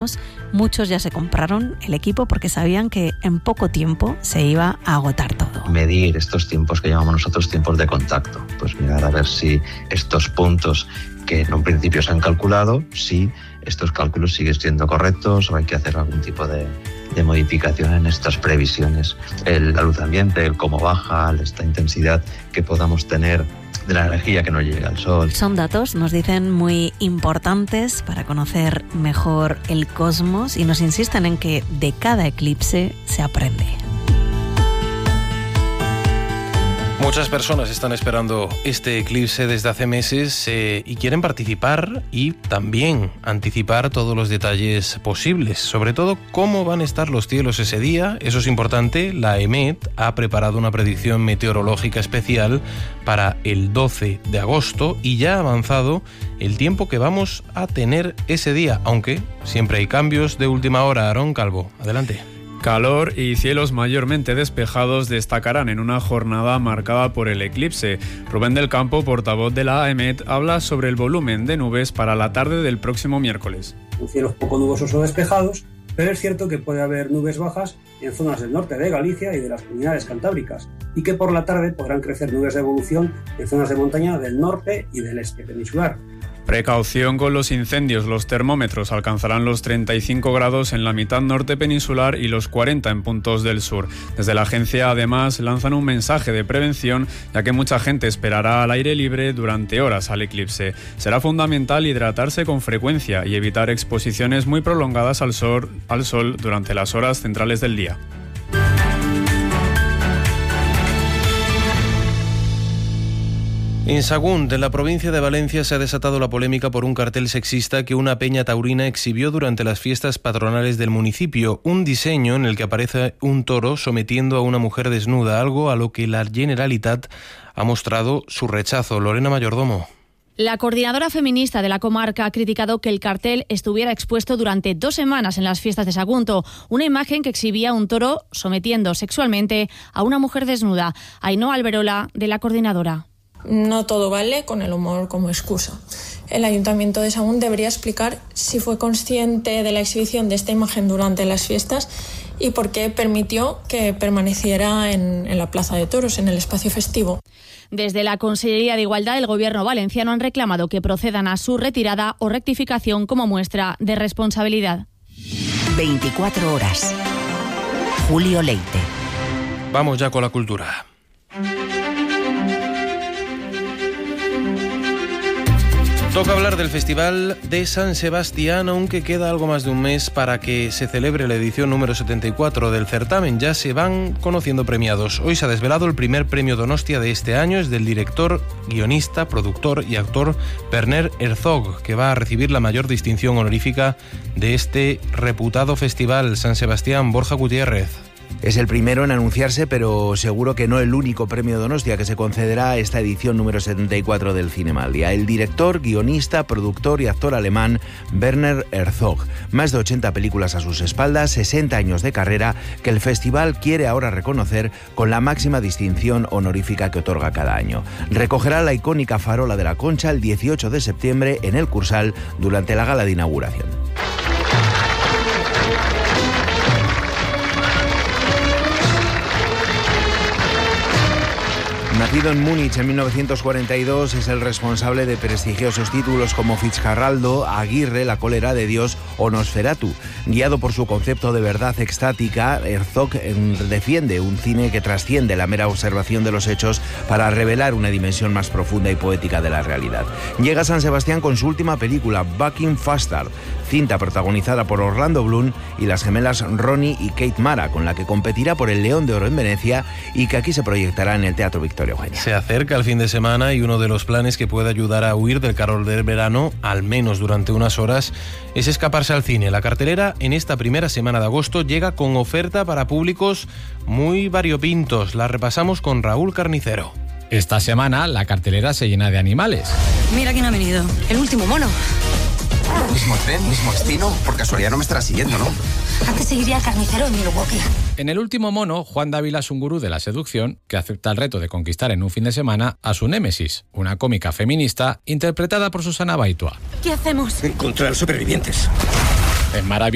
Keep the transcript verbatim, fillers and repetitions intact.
decíamos, muchos ya se compraron el equipo porque sabían que en poco tiempo se iba a agotar todo. Medir estos tiempos que llamamos nosotros tiempos de contacto, pues mirar a ver si estos puntos que en un principio se han calculado, si estos cálculos siguen siendo correctos o hay que hacer algún tipo de, de modificación en estas previsiones. El, la luz ambiente, el cómo baja, esta intensidad que podamos tener de la energía que nos llega al sol. Son datos, nos dicen, muy importantes para conocer mejor el cosmos y nos insisten en que de cada eclipse se aprende. Muchas personas están esperando este eclipse desde hace meses eh, y quieren participar y también anticipar todos los detalles posibles, sobre todo cómo van a estar los cielos ese día. Eso es importante. La EMET ha preparado una predicción meteorológica especial para el doce de agosto y ya ha avanzado el tiempo que vamos a tener ese día, aunque siempre hay cambios de última hora. Aarón Calvo, adelante. Calor y cielos mayormente despejados destacarán en una jornada marcada por el eclipse. Rubén del Campo, portavoz de la EMET, habla sobre el volumen de nubes para la tarde del próximo miércoles. Cielos poco nubosos o despejados, pero es cierto que puede haber nubes bajas en zonas del norte de Galicia y de las comunidades cantábricas, y que por la tarde podrán crecer nubes de evolución en zonas de montaña del norte y del este peninsular. Precaución con los incendios. Los termómetros alcanzarán los treinta y cinco grados en la mitad norte peninsular y los cuarenta en puntos del sur. Desde la agencia, además, lanzan un mensaje de prevención, ya que mucha gente esperará al aire libre durante horas al eclipse. Será fundamental hidratarse con frecuencia y evitar exposiciones muy prolongadas al sol, al sol durante las horas centrales del día. En Sagunt, en la provincia de Valencia, se ha desatado la polémica por un cartel sexista que una peña taurina exhibió durante las fiestas patronales del municipio. Un diseño en el que aparece un toro sometiendo a una mujer desnuda, algo a lo que la Generalitat ha mostrado su rechazo. Lorena Mayordomo. La coordinadora feminista de la comarca ha criticado que el cartel estuviera expuesto durante dos semanas en las fiestas de Sagunto, una imagen que exhibía un toro sometiendo sexualmente a una mujer desnuda. Ainhoa Alberola, de la coordinadora. No todo vale con el humor como excusa. El Ayuntamiento de Sagunt debería explicar si fue consciente de la exhibición de esta imagen durante las fiestas y por qué permitió que permaneciera en, en la Plaza de Toros, en el espacio festivo. Desde la Consellería de Igualdad del Gobierno valenciano han reclamado que procedan a su retirada o rectificación como muestra de responsabilidad. veinticuatro horas. Julio Leite. Vamos ya con la cultura. Toca hablar del Festival de San Sebastián, aunque queda algo más de un mes para que se celebre la edición número setenta y cuatro del certamen. Ya se van conociendo premiados. Hoy se ha desvelado el primer premio Donostia de este año. Es del director, guionista, productor y actor Werner Herzog, que va a recibir la mayor distinción honorífica de este reputado festival. San Sebastián, Borja Gutiérrez. Es el primero en anunciarse, pero seguro que no el único premio Donostia que se concederá a esta edición número setenta y cuatro del Cinemaldia. El director, guionista, productor y actor alemán Werner Herzog. Más de ochenta películas a sus espaldas, sesenta años de carrera, que el festival quiere ahora reconocer con la máxima distinción honorífica que otorga cada año. Recogerá la icónica farola de la Concha el dieciocho de septiembre en el Cursal durante la gala de inauguración. Nacido en Múnich en mil novecientos cuarenta y dos, es el responsable de prestigiosos títulos como Fitzcarraldo, Aguirre, La cólera de Dios o Nosferatu. Guiado por su concepto de verdad extática, Herzog defiende un cine que trasciende la mera observación de los hechos para revelar una dimensión más profunda y poética de la realidad. Llega a San Sebastián con su última película, Bucking Faster, cinta protagonizada por Orlando Bloom y las gemelas Ronnie y Kate Mara, con la que competirá por el León de Oro en Venecia y que aquí se proyectará en el Teatro Victoria Eugenia. Se acerca el fin de semana y uno de los planes que puede ayudar a huir del calor del verano, al menos durante unas horas, es escaparse al cine. La cartelera en esta primera semana de agosto llega con oferta para públicos muy variopintos. La repasamos con Raúl Carnicero. Esta semana la cartelera se llena de animales. Mira quién ha venido, el último mono. Mismo tren, mismo destino. Por casualidad no me estará siguiendo, ¿no? Antes seguiría al carnicero en Milwaukee. En el último mono, Juan Dávila es un gurú de la seducción que acepta el reto de conquistar en un fin de semana a su némesis, una cómica feminista interpretada por Susana Baitua. ¿Qué hacemos? Encontrar supervivientes. En Maravilla